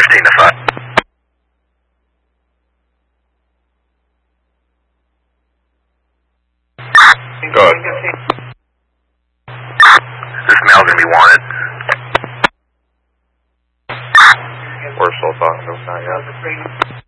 15 to 5. Go ahead. This mail going to be wanted. We're still talking to him, not yet.